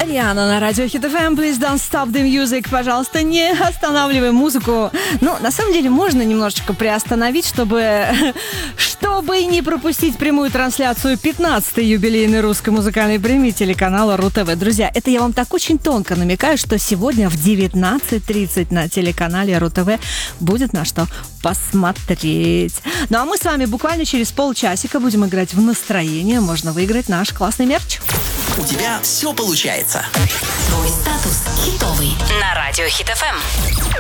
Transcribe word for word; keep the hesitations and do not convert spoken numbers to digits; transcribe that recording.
Риана на радио Hit эф эм. Please don't stop the music. Пожалуйста, не останавливай музыку. Ну, на самом деле, можно немножечко приостановить, чтобы... чтобы не пропустить прямую трансляцию пятнадцатой юбилейной русской музыкальной премии телеканала РУ-ТВ. Друзья, это я вам так очень тонко намекаю, что сегодня в девятнадцать тридцать на телеканале РУ-ТВ будет на что посмотреть. Ну, а мы с вами буквально через полчасика будем играть в настроение. Можно выиграть наш классный мерч. У тебя все получается. Твой статус хитовый на радио Hit эф эм.